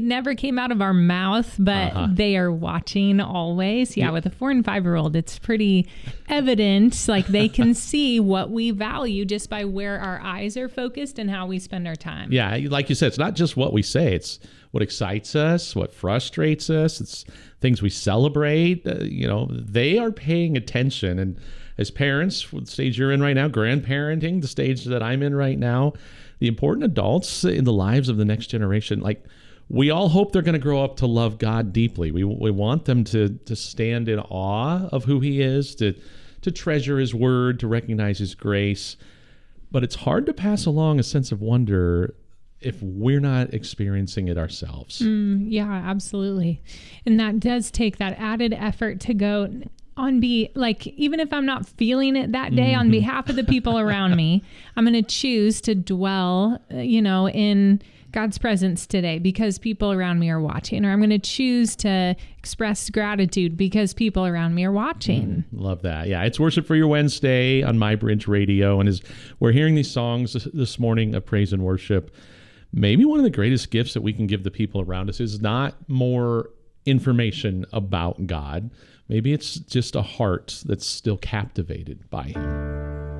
never came out of our mouth, but they are watching always. Yeah, with a 4 and 5-year-old, it's pretty evident. Like they can see what we value just by where our eyes are focused and how we spend our time. Yeah, like you said, it's not just what we say. It's what excites us, what frustrates us. It's things we celebrate. They are paying attention. And as parents, the stage you're in right now, grandparenting, the stage that I'm in right now, the important adults in the lives of the next generation, like we all hope they're going to grow up to love God deeply. We want them to stand in awe of who he is, to treasure his word, to recognize his grace. But it's hard to pass along a sense of wonder if we're not experiencing it ourselves. Yeah, absolutely. And that does take that added effort to go even if I'm not feeling it that day, on behalf of the people around me, I'm going to choose to dwell, in God's presence today because people around me are watching, or I'm going to choose to express gratitude because people around me are watching. Love that. Yeah, it's Worship for Your Wednesday on My Bridge Radio. And as we're hearing these songs this morning of praise and worship, maybe one of the greatest gifts that we can give the people around us is not more information about God. Maybe it's just a heart that's still captivated by him.